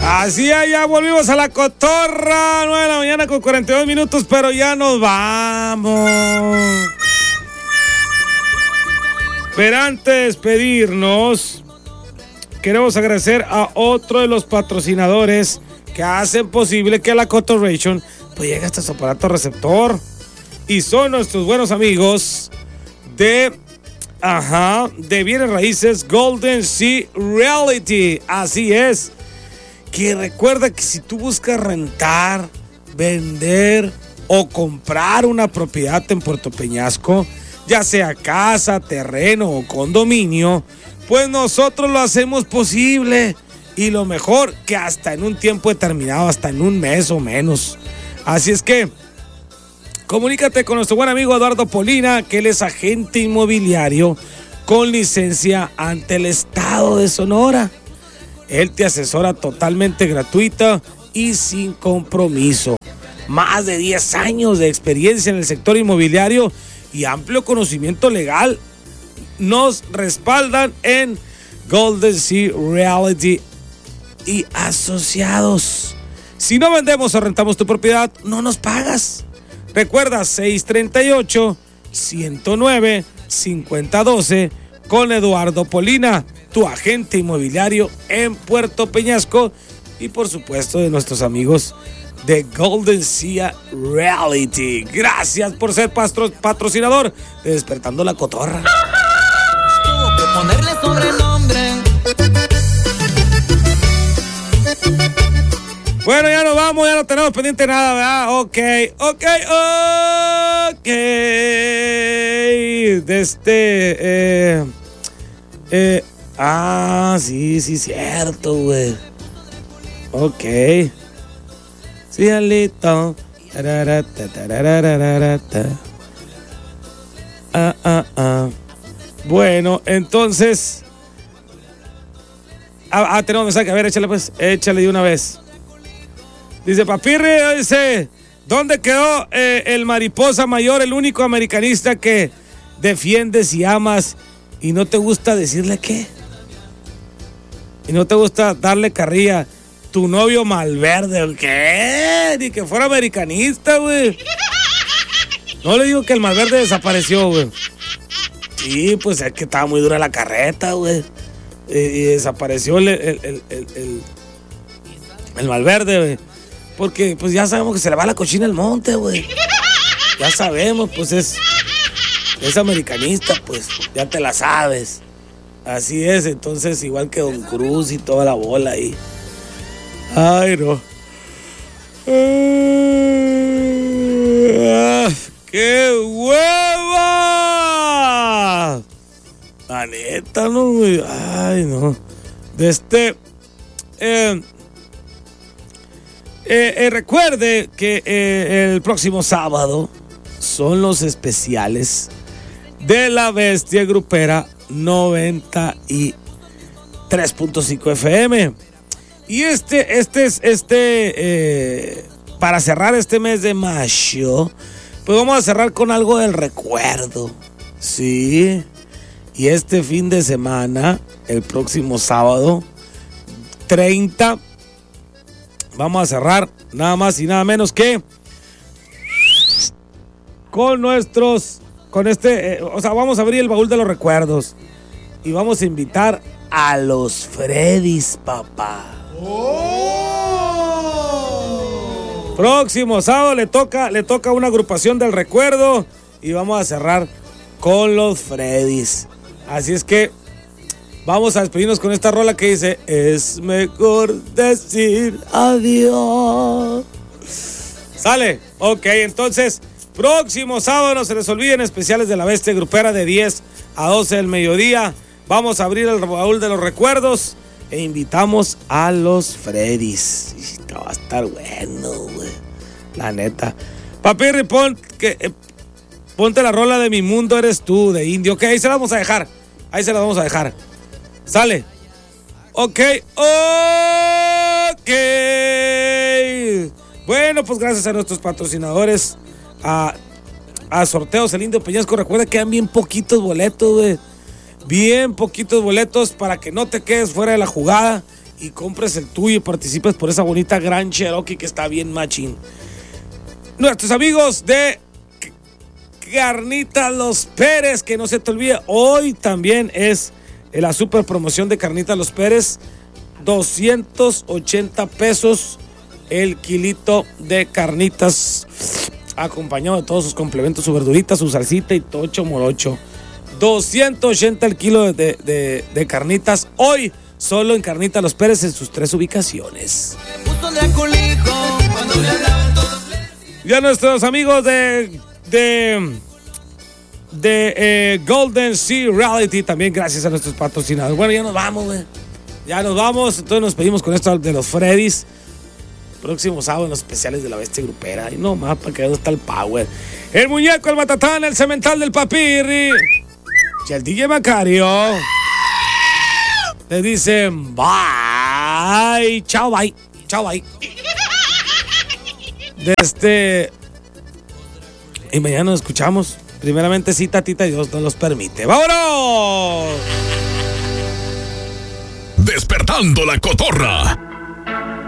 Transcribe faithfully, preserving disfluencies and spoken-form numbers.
Así es, ya volvimos a la cotorra. nueve de la mañana con cuarenta y dos minutos, pero ya nos vamos. Pero antes de despedirnos, queremos agradecer a otro de los patrocinadores que hacen posible que la Cotorration pues llegue hasta su aparato receptor. Y son nuestros buenos amigos de, ajá, de bienes raíces Golden Sea Realty. Así es. Que recuerda que si tú buscas rentar, vender o comprar una propiedad en Puerto Peñasco, ya sea casa, terreno o condominio, pues nosotros lo hacemos posible. Y lo mejor, que hasta en un tiempo determinado, hasta en un mes o menos. Así es que comunícate con nuestro buen amigo Eduardo Polina, que él es agente inmobiliario con licencia ante el estado de Sonora. Él te asesora totalmente gratuita y sin compromiso. Más de diez años de experiencia en el sector inmobiliario y amplio conocimiento legal nos respaldan en Golden Sea Realty y asociados. Si no vendemos o rentamos tu propiedad, no nos pagas. Recuerda seis treinta y ocho, ciento nueve, cincuenta doce con Eduardo Polina, tu agente inmobiliario en Puerto Peñasco, y por supuesto de nuestros amigos de Golden Sea Realty. Gracias por ser pastro, patrocinador de Despertando la Cotorra. Tuvo que ponerle sobrenombre. Bueno, ya nos vamos, ya no tenemos pendiente nada, ¿verdad? Ok, ok, ok. De este, eh, eh, ah, sí, sí, cierto, güey. Ok. Sí, Alito. Ah, ah, ah. Bueno, entonces. Ah, ah, tenemos mensaje. A ver, échale pues, échale de una vez. Dice Papirri, dice, ¿dónde quedó eh, el mariposa mayor, el único americanista que defiendes y amas y no te gusta decirle qué? Y no te gusta darle carrilla. Tu novio Malverde, ¿qué? Ni que fuera americanista, güey. No le digo que el Malverde desapareció, güey. Sí, pues es que estaba muy dura la carreta, güey. Y, y desapareció el, el, el, el, el, el Malverde, güey. Porque pues ya sabemos que se le va la cochina al monte, güey. Ya sabemos, pues es, es americanista, pues, ya te la sabes. Así es, entonces igual que Don Cruz y toda la bola ahí. Ay, no. Ah, ¡qué hueva! La neta, no, güey. Ay, no. De este... Eh... Eh, eh, recuerde que eh, el próximo sábado son los especiales de la Bestia Grupera noventa y tres punto cinco F M. Y este, este es, este, eh, para cerrar este mes de mayo, pues vamos a cerrar con algo del recuerdo. Sí. Y este fin de semana, el próximo sábado, treinta, vamos a cerrar nada más y nada menos que con nuestros, con este, eh, o sea, vamos a abrir el baúl de los recuerdos y vamos a invitar a los Freddys, papá. Oh. Próximo sábado le toca, le toca una agrupación del recuerdo y vamos a cerrar con los Freddys. Así es que vamos a despedirnos con esta rola que dice: es mejor decir adiós. ¿Sale? Ok, entonces, próximo sábado, no se les olviden, especiales de la Bestia Grupera de diez a doce del mediodía. Vamos a abrir el baúl de los recuerdos e invitamos a los Freddys. Va a estar bueno, güey. La neta. Papirri, pon, que, eh, ponte la rola de Mi Mundo Eres Tú, de Indio. Ok, ahí se la vamos a dejar. Ahí se la vamos a dejar. ¿Sale? Ok, ok. Bueno, pues gracias a nuestros patrocinadores, a, a Sorteos El Indio Peñasco. Recuerda que quedan bien poquitos boletos, güey. Bien poquitos boletos para que no te quedes fuera de la jugada y compres el tuyo y participes por esa bonita Gran Cherokee que está bien machín. Nuestros amigos de Carnitas Los Pérez, que no se te olvide, hoy también es la super promoción de Carnitas Los Pérez, doscientos ochenta pesos el kilito de carnitas, acompañado de todos sus complementos, su verdurita, su salsita y tocho morocho. doscientos ochenta el kilo de, de, de carnitas, hoy solo en Carnitas Los Pérez en sus tres ubicaciones. Y a nuestros amigos de de, de eh, Golden Sea Reality, también gracias a nuestros patrocinadores. Bueno, ya nos vamos, güey. Ya nos vamos. Entonces nos pedimos con esto de los Freddys. Próximo sábado en los especiales de la Bestia Grupera. Y no más, para que no está el power. El muñeco, el matatán, el cemental del papirri. Y el D J Macario. Le dicen bye. Chao, bye. Chao, bye. De este. Y mañana nos escuchamos. Primeramente, sí, tatita, Dios nos los permite. ¡Vámonos! Despertando la cotorra.